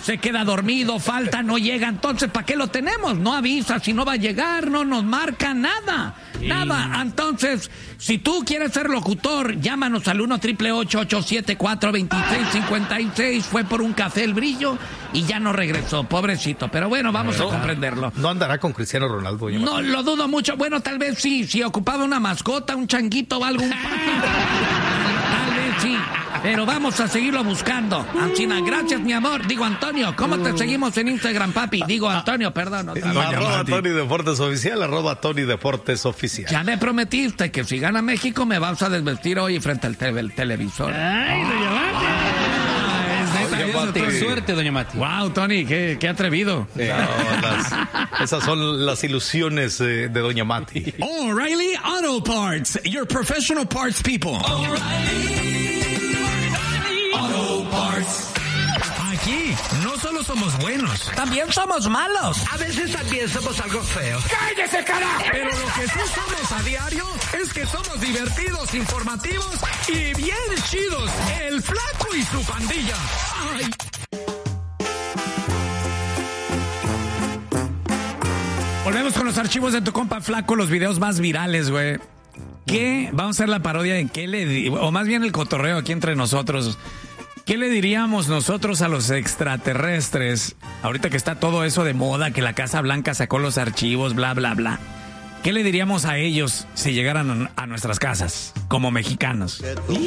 se queda dormido, falta, no llega. Entonces, ¿para qué lo tenemos? No avisa si no va a llegar, no nos marca nada. Nada. Entonces, si tú quieres ser locutor, llámanos al 1-888-874-2656. Fue por un café El Brillo y ya no regresó, pobrecito. Pero bueno, vamos a comprenderlo. No andará con Cristiano Ronaldo. No, lo dudo mucho. Bueno, tal vez sí, si ocupaba una mascota, un changuito o algo. Tal vez sí. Pero vamos a seguirlo buscando. Ancina, gracias, mi amor. Digo, Antonio, ¿cómo te seguimos en Instagram, papi? Digo, Antonio, perdón. Arroba Tony Deportes Oficial, arroba Tony Deportes Oficial. Ya me prometiste que si gana México me vas a desvestir hoy frente al televisor. ¡Ay, doña Mati! Qué suerte, doña Mati. Wow, Tony, qué atrevido. Esas son las ilusiones de doña Mati. O'Reilly Auto Parts, your professional parts people. Auto Parts. Aquí no solo somos buenos, También somos malos. a veces también somos algo feos. ¡Cállese, carajo! Pero lo que sí somos a diario es que somos divertidos, informativos y bien chidos. El Flaco y su pandilla. ¡Ay! Volvemos con los archivos de tu compa Flaco, los videos más virales, güey. ¿Qué? Vamos a hacer la parodia en qué o más bien el cotorreo aquí entre nosotros. ¿Qué le diríamos nosotros a los extraterrestres? Ahorita que está todo eso de moda, que la Casa Blanca sacó los archivos, bla, bla, bla. ¿Qué le diríamos a ellos si llegaran a nuestras casas como mexicanos?